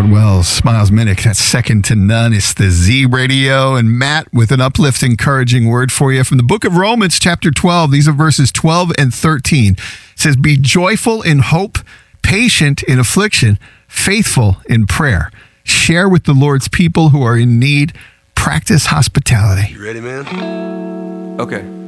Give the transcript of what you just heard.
Howard Wells, Miles Minnick, that's second to none. It's the Z Radio. And Matt with an uplifting, encouraging word for you from the book of Romans, chapter 12. These are verses 12 and 13. It says, be joyful in hope, patient in affliction, faithful in prayer. Share with the Lord's people who are in need. Practice hospitality. You ready, man? Okay.